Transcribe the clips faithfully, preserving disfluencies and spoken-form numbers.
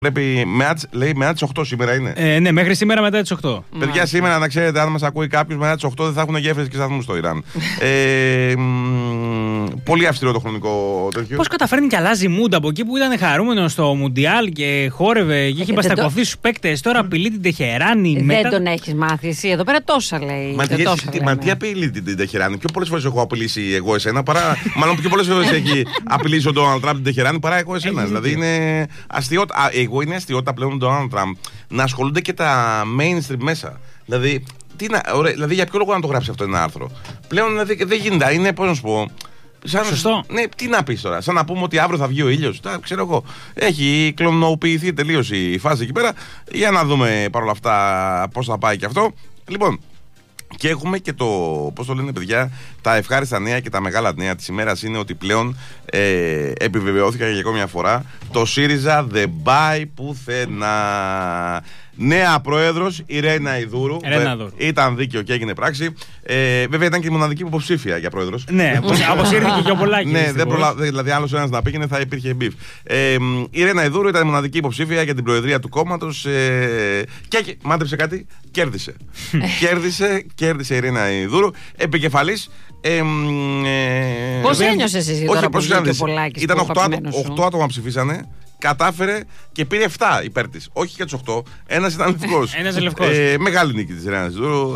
Πρέπει, λέει μετά τις οκτώ σήμερα είναι. Ε, ναι, μέχρι σήμερα μετά τις οκτώ. Παιδιά, σήμερα να ξέρετε, αν μας ακούει κάποιος μετά τις οκτώ δεν θα έχουν γέφυρες και σταθμούς στο Ιράν. ε, μ, πολύ αυστηρό το χρονικό τέτοιο. Πώς καταφέρνει και αλλάζει μούντα από εκεί που ήταν χαρούμενο στο Μουντιάλ και χόρευε και είχε μπαστακωθεί στους παίκτες. Τώρα απειλεί την Τεχεράνη. Δεν μετά... τον έχεις μάθει εσύ. Εδώ πέρα τόσα λέει. Μα, τι, τόσα τι, μα τι απειλεί την Τεχεράνη. Πιο πολλές φορές έχω απειλήσει εγώ εσένα παρά. Μάλλον πιο πολλές φορές έχει απειλήσει ο Ντόναλντ Τραμπ την Τεχεράνη παρά εγώ εσένα. Δηλαδή είναι αστείωτα. Εγώ είναι αστείωτα πλέον. Donald Trump, να ασχολούνται και τα mainstream μέσα. Δηλαδή, τι να, ωραία, δηλαδή για ποιο λόγο να το γράψει αυτό ένα άρθρο. Πλέον δηλαδή, δεν γίνεται. Είναι, πώς να σου πω. Σαν, Σωστό. Ναι, τι να πεις τώρα. Σαν να πούμε ότι αύριο θα βγει ο ήλιος. Τα, ξέρω εγώ. Έχει κλωνοποιηθεί τελείως η φάση εκεί πέρα. Για να δούμε παρόλα αυτά πώς θα πάει και αυτό. Λοιπόν. Και έχουμε και το, πώς το λένε παιδιά, τα ευχάριστα νέα και τα μεγάλα νέα της ημέρας είναι ότι πλέον ε, επιβεβαιώθηκα για ακόμη μια φορά το ΣΥΡΙΖΑ δεν πάει πουθενά. Νέα πρόεδρος, η Ρένα Ιδούρου. Ήταν δίκαιο και έγινε πράξη. Ε, βέβαια ήταν και η μοναδική υποψήφια για πρόεδρος. Ναι, αποσύρθηκε και ο Πολάκης. Ναι, δεν προλα... δηλαδή άλλος ένας να πήγαινε θα υπήρχε μπιφ. Ε, η Ρένα Ιδούρου ήταν η μοναδική υποψήφια για την προεδρία του κόμματος. Ε, και μάντεψε κάτι, κέρδισε. κέρδισε, κέρδισε η Ρένα Ιδούρου. Επικεφαλής. Ε, ε, πώς ένιωσες εσύ τώρα που βγήκε ο Πολάκης? Ήταν οκτώ άτομα ψηφίσανε. Κατάφερε και πήρε επτά υπέρ της. Όχι και τους οκτώ. Ένας ήταν λευκός. Ένας λευκός. Ε, μεγάλη νίκη της Ρένας Ιδούρου.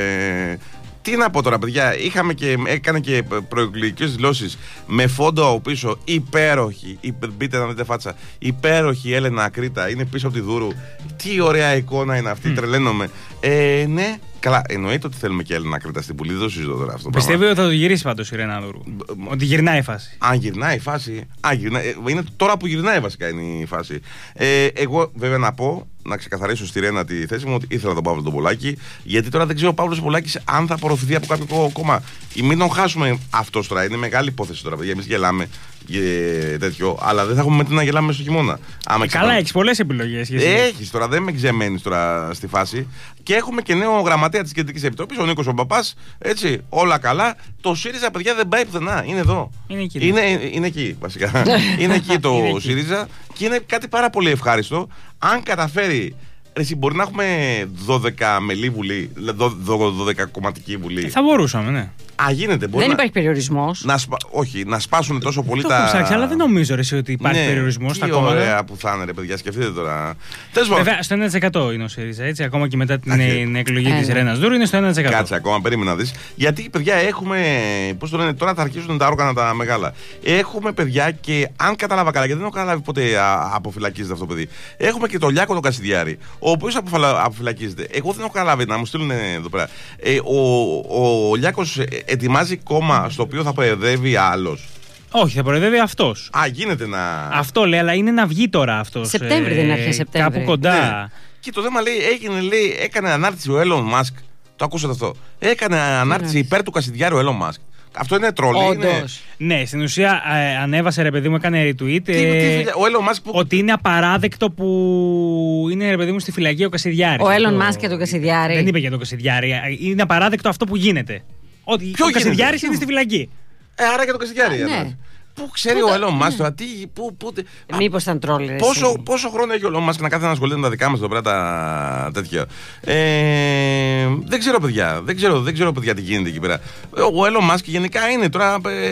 Ε, τι να πω τώρα, παιδιά. Είχαμε και, έκανε και προεκλογικές δηλώσεις με φόντο από πίσω. Υπέροχη. Μπείτε να δείτε φάτσα. Υπέροχη Έλενα Ακρίτα. Είναι πίσω από τη Δούρου. Τι ωραία εικόνα είναι αυτή. Mm. Τρελαίνομαι. Ε, ναι. Καλά, εννοείται ότι θέλουμε και Έλληνα Ακρίτα στην Πουλή, δεν το συζητώ τώρα αυτό. Πιστεύω ότι θα το γυρίσει πάντως η Ρένα Ιδούρου. Ότι γυρνάει η φάση. Αν γυρνάει η φάση. Α, γυρνάει, είναι τώρα που γυρνάει βασικά είναι η φάση. Ε, εγώ βέβαια να πω, να ξεκαθαρίσω στη Ρένα τη θέση μου ότι ήθελα τον Παύλο τον Πολάκη, γιατί τώρα δεν ξέρω ο Παύλος Πολάκης αν θα απορροφηθεί από κάποιο κόμμα. Ή μην τον χάσουμε αυτό τώρα. Είναι μεγάλη υπόθεση τώρα, παιδιά. Εμείς γελάμε και τέτοιο, αλλά δεν θα έχουμε με τι να γελάμε στο χειμώνα. Ε, καλά, έχεις πολλές επιλογές. Έχεις τώρα, δεν με ξεμένεις τώρα στη φάση. Και έχουμε και νέο γραμματέα της Κεντρικής Επιτροπής, ο Νίκος ο Παπάς. Έτσι, όλα καλά. Το ΣΥΡΙΖΑ, παιδιά, δεν πάει πουθενά. Είναι εδώ. Είναι εκεί. Είναι, είναι εκεί, βασικά. είναι εκεί το είναι εκεί. ΣΥΡΙΖΑ και είναι κάτι πάρα πολύ ευχάριστο. Αν καταφέρει. Εσύ, μπορεί να έχουμε δώδεκα μελή βουλή, δώδεκα κομματική βουλή. Ε, θα μπορούσαμε, ναι. Α, γίνεται, μπορεί δεν να... υπάρχει περιορισμός. Να σπα... Όχι, να σπάσουν τόσο πολύ το τα. Το έχω ψάξει, αλλά δεν νομίζω ρε, ότι υπάρχει ναι, περιορισμός στα κόμματα. Τι ωραία που θα είναι, ρε παιδιά, σκεφτείτε τώρα. Βέβαια, στο ένα τοις εκατό είναι ο ΣΥΡΙΖΑ, έτσι, ακόμα και μετά την okay. εκλογή ε, της Ρένας Ιδούρου είναι στο ένα τοις εκατό. Κάτσε ακόμα, περίμενα να δεις. Γιατί, παιδιά, έχουμε. Πώς το λένε, τώρα θα αρχίσουν τα όργανα τα μεγάλα. Έχουμε, παιδιά, και αν κατάλαβα καλά, γιατί δεν έχω καταλάβει ποτέ αποφυλακίζεται αυτό το παιδί. Έχουμε και το Λιάκο τον Κασιδιάρη, ο οποίος αποφυλακίζεται. Εγώ δεν έχω καταλάβει να μου στείλουν εδώ πέρα. Ε, ο, ο Λιάκος ετοιμάζει κόμμα στο οποίο θα προεδρεύει άλλος. Όχι, θα προεδρεύει αυτός. Α, γίνεται να. Αυτό λέει, αλλά είναι να βγει τώρα αυτός. Σεπτέμβρη ε, δεν είναι αρχές Σεπτέμβρη. Κάπου κοντά. Ναι. Και το θέμα λέει, έγινε, λέει, έκανε ανάρτηση ο Elon Musk. Το ακούσατε αυτό. Έκανε ανάρτηση υπέρ του Κασιδιάρη ο Elon Musk. Αυτό είναι τρόλι. Είναι... Ναι, στην ουσία ε, ανέβασε ρε παιδί μου, έκανε retweet. Τι, ε, τι, ο Elon Musk που... Ότι είναι απαράδεκτο που είναι ρε παιδί μου στη φυλακή ο Κασιδιάρης. Ο Elon Musk και τον Κασιδιάρη. Δεν είπε για τον Κασιδιάρη. Είναι απαράδεκτο αυτό που γίνεται. Ότι Ποιο ο Κασιδιάρης είναι στη φυλακή. Ε, άρα και τον Κασιδιάρη. Ναι. Πού ξέρει ο Elon Musk τώρα, τι, πού, πού, μήπως ήταν τρόλι. Πόσο, πόσο χρόνο έχει ο Elon Musk να κάθεται να ασχολείται με τα δικά μας εδώ πέρα τα τέτοια. Ε, δεν ξέρω, παιδιά. Δεν ξέρω, δεν ξέρω, παιδιά, τι γίνεται εκεί πέρα. Ο Elon Musk γενικά είναι τώρα. Ε,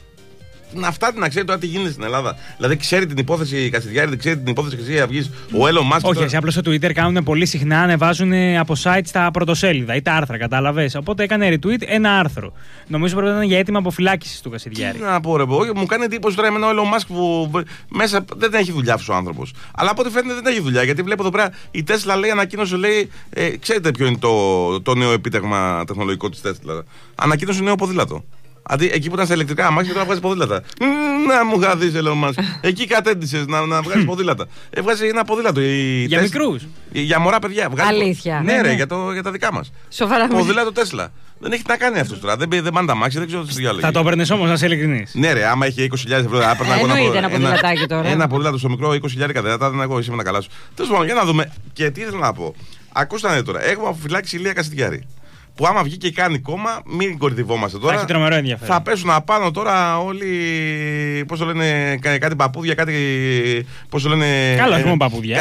να φτάνει να ξέρει τώρα τι γίνεται στην Ελλάδα. Δηλαδή, ξέρει την υπόθεση Κασιδιάρη, ξέρει την υπόθεση Χρυσή Αυγής, ο Elon Musk. Όχι, τώρα... εσύ απλώς στο Twitter κάνουν πολύ συχνά, ανεβάζουν από site στα πρωτοσέλιδα ή τα άρθρα, κατάλαβες. Οπότε έκανε retweet ένα άρθρο. Νομίζω πρέπει να ήταν για αίτημα αποφυλάκησης του Κασιδιάρη. Τι να πω, ρε, πω. Μου κάνει εντύπωση τώρα εμένα ο Elon Musk που μέσα δεν έχει δουλειά αυτό ο άνθρωπος. Αλλά από ό,τι φαίνεται δεν έχει δουλειά. Γιατί βλέπω εδώ πέρα η Tesla λέει, ανακοίνωσε, λέει. Ε, ξέρετε ποιο είναι το, το νέο επίτευγμα τεχνολογικό της Tesla. Ανακοίνωσε νέο ποδήλατο. Αντί εκεί που ήταν στα ηλεκτρικά αμάξια, τώρα βγάζει ποδήλατα. Να μου γαδίσει, Elon Musk. Εκεί κατέντησε να, να βγάζει ποδήλατα. Ε, βγάζει ένα ποδήλατο. Η για μικρούς. Για μωρά παιδιά. Βγάζει αλήθεια. Ναι, ναι, ρε, για, το, για τα δικά μας. Σοβαρά. Ποδήλατο Tesla. Δεν έχει να κάνει αυτό τώρα. Δεν, δεν πάνε τα αμάξια, δεν ξέρω τι διάλογο. Θα το έπαιρνε όμως, να είσαι ειλικρινής. Ναι, ρε, άμα είχε είκοσι χιλιάδες ευρώ, έπαιρνα εγώ ένα, ένα ποδηλατάκι τώρα. Ένα ποδήλατο στο μικρό, είκοσι χιλιάδες δεν θα ήταν εγώ, εσύ με να καλά σου. Τέλος πάντων, για να δούμε. Και τι ήθελα να πω. Ακούστε τώρα. Έχουμε αποφυλάξει Ηλία Κασιδιάρη. που άμα βγει και κάνει κόμμα, μην κορυδευόμαστε τώρα. Θα έχει τρομερό ενδιαφέρον. Θα πέσουν απάνω τώρα όλοι. Πώς το λένε, κάτι παππούδια, κάτι. Πώς το λένε. Καλό, όχι μόνο παππούδια.